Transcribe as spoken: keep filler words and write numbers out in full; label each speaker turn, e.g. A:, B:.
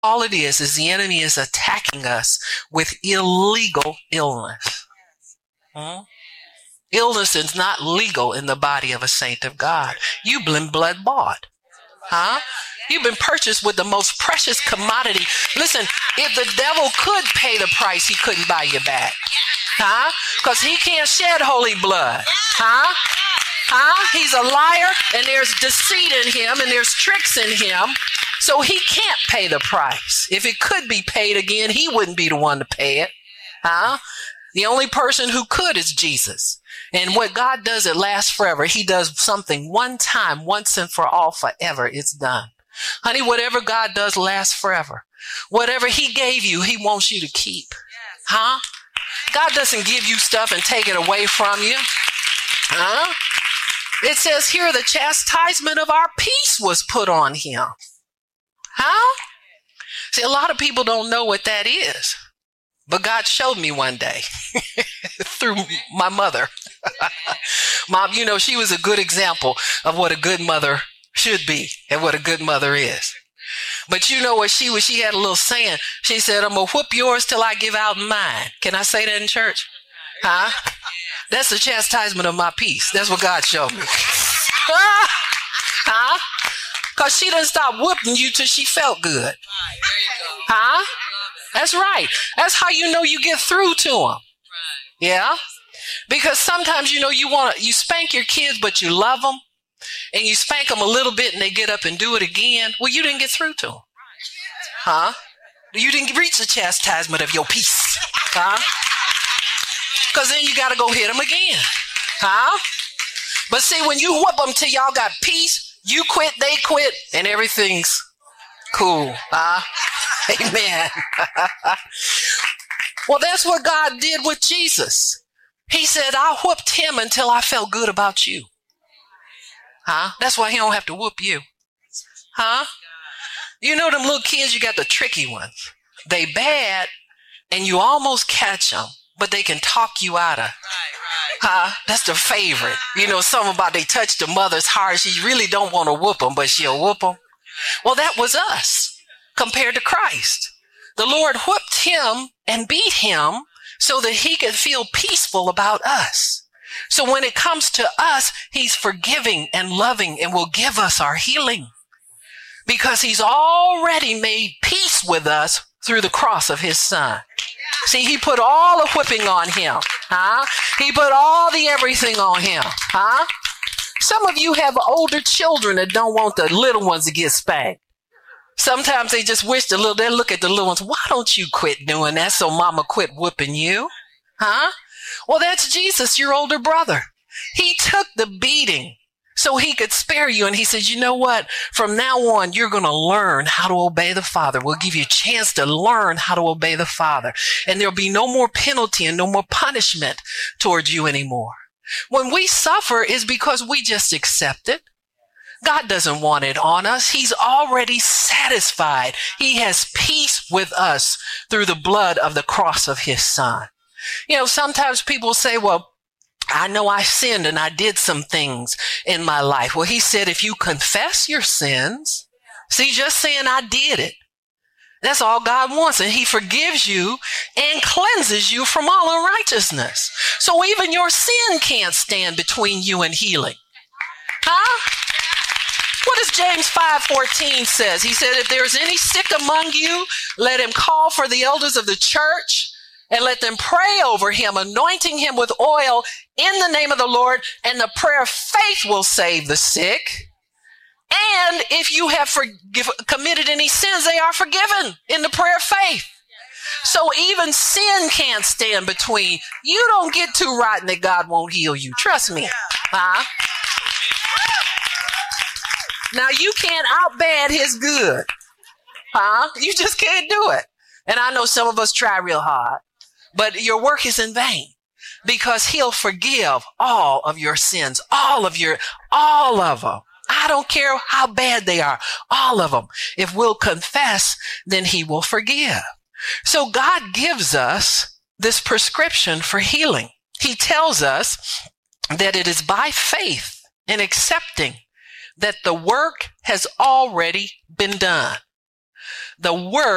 A: All it is is the enemy is attacking us with illegal illness. Hmm? Illness is not legal in the body of a saint of God. You've been blood bought. Huh? You've been purchased with the most precious commodity. Listen, if the devil could pay the price, he couldn't buy you back. Huh? Because he can't shed holy blood. Huh? Huh? He's a liar, and there's deceit in him, and there's tricks in him. So he can't pay the price. If it could be paid again, he wouldn't be the one to pay it. Huh? The only person who could is Jesus. And what God does, it lasts forever. He does something one time, once and for all, forever. It's done. Honey, whatever God does lasts forever. Whatever he gave you, he wants you to keep. Huh? God doesn't give you stuff and take it away from you. Huh? It says here, the chastisement of our peace was put on him. Huh? See, a lot of people don't know what that is. But God showed me one day through my mother. Mom, you know, she was a good example of what a good mother should be and what a good mother is. But you know what she was? She had a little saying. She said, I'm going to whoop yours till I give out mine. Can I say that in church? Huh? That's the chastisement of my peace. That's what God showed me. Huh? Because she didn't stop whooping you till she felt good. Huh? That's right. That's how you know you get through to them. Yeah? Because sometimes, you know, you want to, you spank your kids, but you love them. And you spank them a little bit and they get up and do it again. Well, you didn't get through to them. Huh? You didn't reach the chastisement of your peace. Huh? Because then you got to go hit them again. Huh? But see, when you whoop them till y'all got peace, you quit, they quit, and everything's cool. Huh? Amen. Well, that's what God did with Jesus. He said, I whooped him until I felt good about you. Huh? That's why he don't have to whoop you. Huh? You know them little kids, you got the tricky ones. They bad, and you almost catch them, but they can talk you out of. Huh? That's the favorite. You know, something about they touch the mother's heart. She really don't want to whoop them, but she'll whoop them. Well, that was us compared to Christ. The Lord whipped him and beat him so that he could feel peaceful about us. So when it comes to us, he's forgiving and loving and will give us our healing because he's already made peace with us through the cross of his son. See, he put all the whipping on him. Huh? He put all the everything on him. Huh? Some of you have older children that don't want the little ones to get spanked. Sometimes they just wish the little, they look at the little ones. Why don't you quit doing that so mama quit whooping you? Huh? Well, that's Jesus, your older brother. He took the beating so he could spare you. And he said, you know what? From now on, you're going to learn how to obey the Father. We'll give you a chance to learn how to obey the Father. And there'll be no more penalty and no more punishment towards you anymore. When we suffer is because we just accept it. God doesn't want it on us. He's already satisfied. He has peace with us through the blood of the cross of his son. You know, sometimes people say, well, I know I sinned and I did some things in my life. Well, he said, if you confess your sins, see, just saying I did it, that's all God wants. And he forgives you and cleanses you from all unrighteousness. So even your sin can't stand between you and healing. Huh? What does James five fourteen says? He said, if there is any sick among you, let him call for the elders of the church and let them pray over him, anointing him with oil in the name of the Lord, and the prayer of faith will save the sick. And if you have forgive, committed any sins, they are forgiven in the prayer of faith. So even sin can't stand between. You don't get too rotten that God won't heal you. Trust me. Huh? Now you can't outbad his good. Huh? You just can't do it. And I know some of us try real hard. But your work is in vain because he'll forgive all of your sins, all of your, all of them. I don't care how bad they are, all of them. If we'll confess, then he will forgive. So God gives us this prescription for healing. He tells us that it is by faith and accepting that the work has already been done. The work